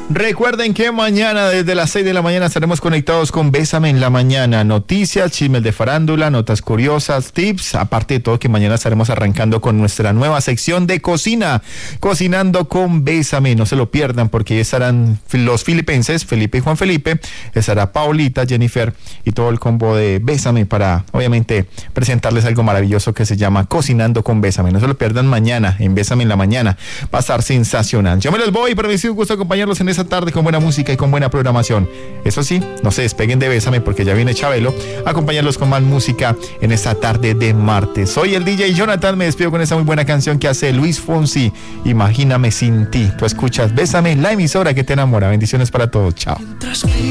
Recuerden que mañana desde las 6 de la mañana estaremos conectados con Bésame en la Mañana. Noticias, chismes de farándula, notas curiosas, tips. Aparte de todo que mañana estaremos arrancando con nuestra nueva sección de cocina. Cocinando con Bésame. No se lo pierdan porque estarán los filipenses, Felipe y Juan Felipe. Estará Paulita, Jennifer y todo el combo de Bésame para obviamente presentarles algo maravilloso que se llama Cocinando con Bésame. No se lo pierdan mañana en Bésame en la Mañana. Va a estar sensacional. Yo me los voy, pero me ha sido un gusto acompañarlos en esta tarde con buena música y con buena programación. Eso sí, no se despeguen de Bésame porque ya viene Chabelo a acompañarlos con más música en esta tarde de martes. Soy el DJ Jonathan, me despido con esta muy buena canción que hace Luis Fonsi, Imagíname sin ti. Tú escuchas Bésame, la emisora que te enamora. Bendiciones para todos, chao.